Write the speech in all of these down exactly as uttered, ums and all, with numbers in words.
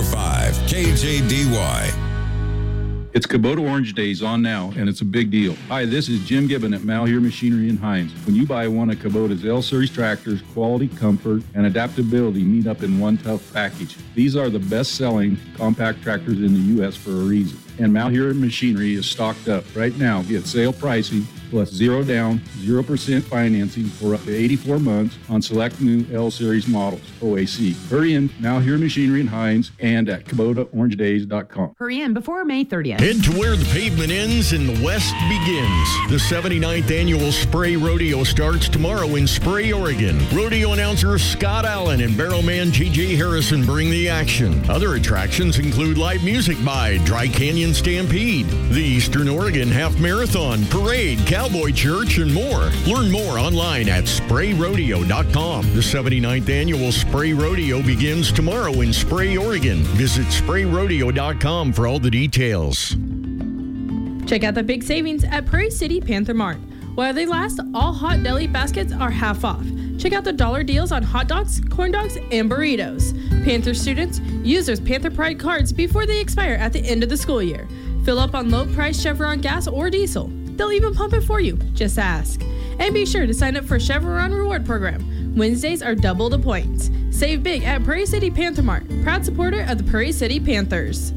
five K J D Y. It's Kubota Orange Days on now, and it's a big deal. Hi, this is Jim Gibbon at Malheur Machinery in Hines. When you buy one of Kubota's L-Series tractors, quality, comfort, and adaptability meet up in one tough package. These are the best-selling compact tractors in the U S for a reason. And Malheur Machinery is stocked up. Right now, get sale pricing plus zero down, zero percent financing for up to eighty-four months on select new L-Series models, O A C. Hurry in, Malheur Machinery in Hines, and at Kubota Orange Days dot com. Hurry in before May thirtieth. Head to where the pavement ends and the West begins. The seventy-ninth Annual Spray Rodeo starts tomorrow in Spray, Oregon. Rodeo announcer Scott Allen and barrelman J J Harrison bring the action. Other attractions include live music by Dry Canyon Stampede, the Eastern Oregon Half Marathon, Parade, Cowboy Church, and more. Learn more online at spray rodeo dot com. The seventy-ninth Annual Spray Rodeo begins tomorrow in Spray, Oregon. Visit spray rodeo dot com for all the details. Check out the big savings at Prairie City Panther Mart. While they last, all hot deli baskets are half off. Check out the dollar deals on hot dogs, corn dogs, and burritos. Panther students, use those Panther Pride cards before they expire at the end of the school year. Fill up on low-price Chevron gas or diesel. They'll even pump it for you. Just ask. And be sure to sign up for Chevron Reward Program. Wednesdays are double the points. Save big at Prairie City Panther Mart, proud supporter of the Prairie City Panthers.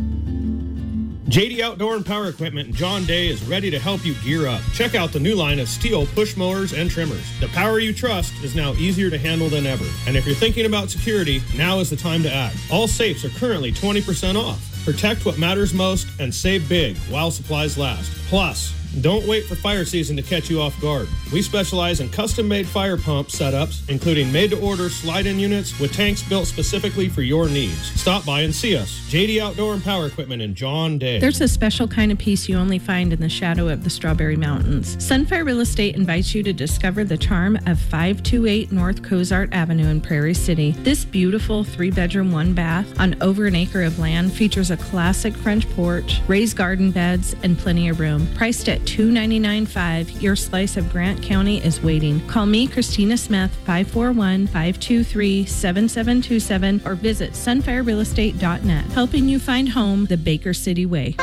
J D Outdoor and Power Equipment in John Day is ready to help you gear up. Check out the new line of steel push mowers and trimmers. The power you trust is now easier to handle than ever. And if you're thinking about security, now is the time to act. All safes are currently twenty percent off. Protect what matters most and save big while supplies last. Plus, don't wait for fire season to catch you off guard. We specialize in custom-made fire pump setups, including made-to-order slide-in units with tanks built specifically for your needs. Stop by and see us. J D Outdoor and Power Equipment in John Day. There's a special kind of peace you only find in the shadow of the Strawberry Mountains. Sunfire Real Estate invites you to discover the charm of five two eight North Cozart Avenue in Prairie City. This beautiful three-bedroom, one-bath on over an acre of land features a classic French porch, raised garden beds, and plenty of room. Priced at two hundred ninety-nine thousand five hundred dollars, your slice of Grant County is waiting. Call me, Christina Smith, five four one, five two three, seven seven two seven, or visit sunfire real estate dot net, helping you find home the Baker City way.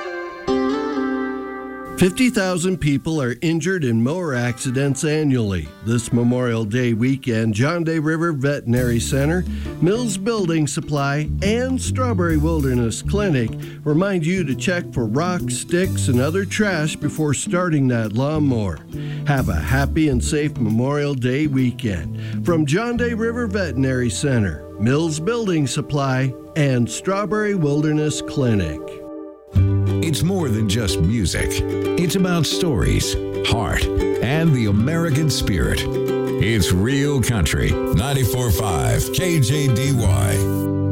fifty thousand people are injured in mower accidents annually. This Memorial Day weekend, John Day River Veterinary Center, Mills Building Supply, and Strawberry Wilderness Clinic remind you to check for rocks, sticks, and other trash before starting that lawnmower. Have a happy and safe Memorial Day weekend. From John Day River Veterinary Center, Mills Building Supply, and Strawberry Wilderness Clinic. It's more than just music. It's about stories, heart, and the American spirit. It's Real Country, ninety-four point five K J D Y.